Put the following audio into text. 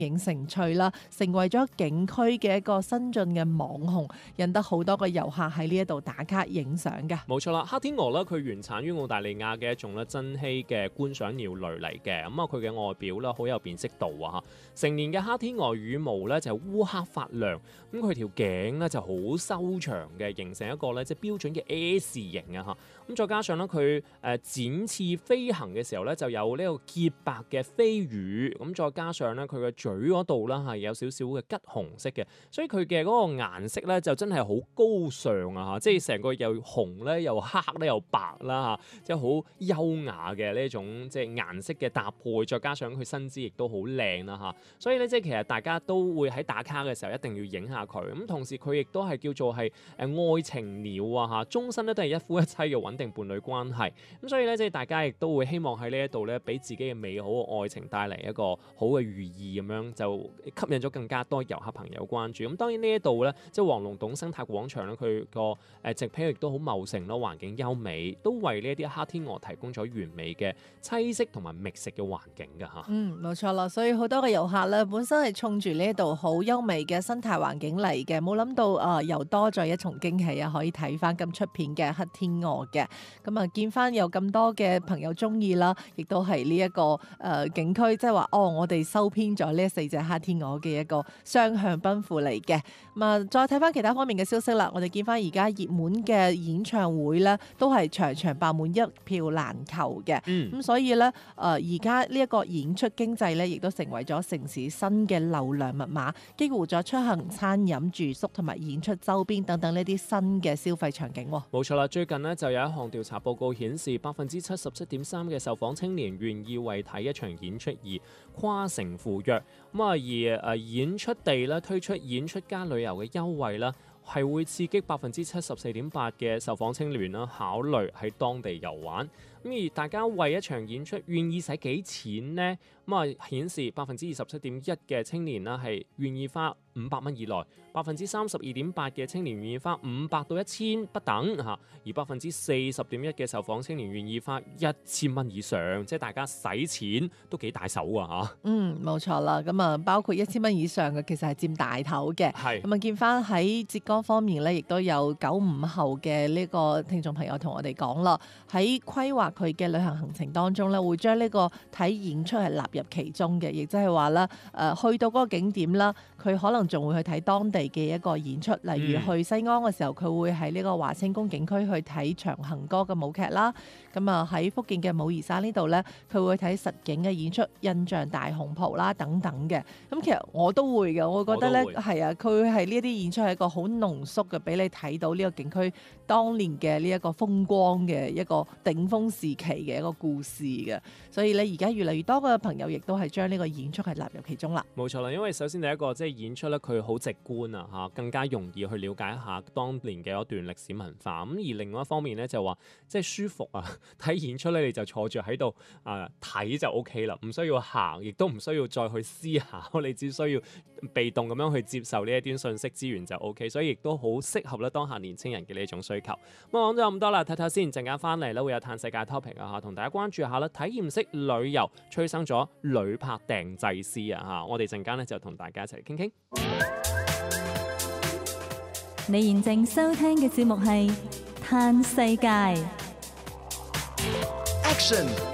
影成趣啦，成為咗景區嘅一個新晉嘅網紅，引得好多個遊客喺呢一度打卡影相嘅。 冇錯啦，黑天鵝咧佢原產於澳大利亞嘅一種咧珍稀嘅觀賞鳥類嚟嘅，咁啊佢嘅外表咧好有辨識度啊嚇，成年嘅黑天鵝羽毛咧就烏黑發亮，咁佢條頸咧就好修長嘅，形成一個咧即係標準嘅 S 型啊嚇，咁再加上咧佢展翅飛行嘅時候咧就有呢個潔白嘅飛羽，咁再加上咧佢嘅嘴嗰度啦係有少少嘅橘紅色嘅，所以佢嘅嗰個顏色咧就真係好高尚啊嚇，即係成個又紅咧又黑咧又白啦嚇，即係好優雅嘅呢一種即係顏色嘅搭配，再加上佢身姿亦都好靚啦嚇，所以咧即係其實大家都會喺打卡嘅時候一定要影下佢，咁同時佢亦都係叫做係愛情鳥啊嚇，終身咧都係一夫一妻嘅穩定伴侶關係，咁所以咧即係大家亦都會希望喺呢一度咧俾自己嘅美好嘅愛情帶嚟一個好嘅寓意咁樣，就吸引咗更加多遊客朋友關注。咁當然呢一度咧即係黃龍洞生態廣場咧，佢個植被亦都好茂盛咯，環境優美，都為呢一啲黑天鵝提供咗完美嘅棲息同埋覓食嘅環境㗎嚇。 冇錯啦，所以好多嘅遊客咧，本身係衝住呢一度好優美嘅生態環境嚟嘅，冇諗到又多咗一重驚喜啊！可以睇翻咁出片嘅黑天鵝嘅，咁啊見翻有咁多嘅朋友中意啦，亦都係呢一個景區，即係話我哋收編咗呢4隻黑天鵝嘅一個雙向奔赴嚟嘅。咁啊，再睇翻其他方面嘅消息啦，我哋見翻而家熱門嘅演唱會咧，都係場場爆滿，一票難求嘅。咁所以咧，而家呢一個演出經濟咧，亦都成為咗城市新嘅流量密碼，激活咗出行、餐飲、住宿同埋演出周邊等等呢啲新嘅消費場景。 冇錯啦，最近呢，就有一項調查報告顯示，77.3%嘅受訪青年願意為睇一場演出而跨城赴約。咁而演出地咧推出演出加旅遊嘅優惠啦，係會刺激74.8%嘅受訪青年啦考慮喺當地遊玩。咁而大家為一場演出願意使幾錢呢？咁顯示27.1%嘅青年啦係願意花500蚊以內，32.8%嘅青年願意花500到1000不等嚇，而40.1%嘅受訪青年願意花1000蚊以上，即係大家使錢都幾大手啊嚇。 冇錯啦，咁啊包括1000蚊以上嘅其實係佔大頭嘅。咁啊見翻喺浙江方面咧，亦都有95後嘅呢個聽眾朋友同我哋講啦，喺規劃佢嘅旅行行程當中咧，會將呢個睇演出係納入其中嘅，亦即係話啦，去到嗰個景點啦，佢可能仲會去睇當地嘅一個演出，例如去西安嘅時候，佢會喺呢個華清宮景區去睇長行歌嘅舞劇啦。咁啊喺福建嘅武夷山呢度咧，佢會睇實景嘅演出，印象大紅袍啦等等嘅。咁其實我都會嘅，我覺得咧係啊，佢係呢一啲演出係一個好濃縮嘅，俾你睇到呢個景區當年嘅呢一個風光嘅一個頂峰時期嘅一個故事嘅。所以咧而家越嚟越多嘅朋友亦都係將呢個演出係納入其中啦。 冇錯啦，因為首先第一個即係演出咧，佢好直觀啊嚇，更加容易去了解一下當年嘅一段歷史文化。咁而另外一方面咧就話即係舒服啊，睇演出咧你就坐住喺度睇就 OK 啦，唔需要行，亦都唔需要再去思考，你只需要被動咁樣去接受呢一啲信息資源就 OK， 所以亦都好適合咧當下年青人嘅呢一種需求。咁講咗咁多啦，睇睇先，陣間翻嚟咧會有嘆世界 topic 啊嚇，同大家關注下啦，體驗式旅遊催生咗旅拍訂製師啊嚇，我哋陣間咧就同大家一齊嚟傾傾。 你現正收聽嘅節目係嘆世界。 Action